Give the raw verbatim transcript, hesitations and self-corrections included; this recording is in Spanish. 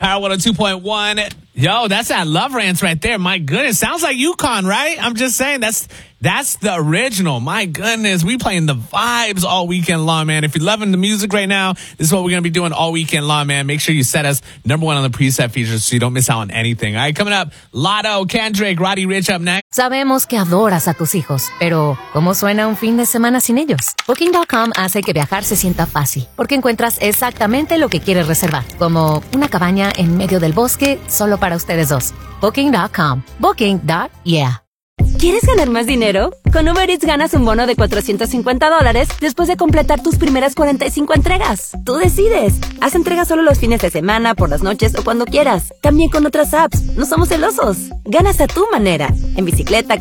Power one oh two point one. Yo, that's that Love Rants right there. My goodness. Sounds like UConn, right? I'm just saying that's that's the original. My goodness. We playing the vibes all weekend long, man. If you're loving the music right now, this is what we're going to be doing all weekend long, man. Make sure you set us number one on the preset features so you don't miss out on anything. All right, coming up, Lotto, Kendrick, Roddy Ricch up next. Sabemos que adoras a tus hijos, pero ¿cómo suena un fin de semana sin ellos? Booking punto com hace que viajar se sienta fácil, porque encuentras exactamente lo que quieres reservar, como una cabaña en medio del bosque solo para ustedes dos. Booking punto com. Booking. Yeah. ¿Quieres ganar más dinero? Con Uber Eats ganas un bono de cuatrocientos cincuenta dólares después de completar tus primeras cuarenta y cinco entregas. Tú decides. Haz entregas solo los fines de semana, por las noches o cuando quieras. También con otras apps. No somos celosos. Ganas a tu manera. En bicicleta,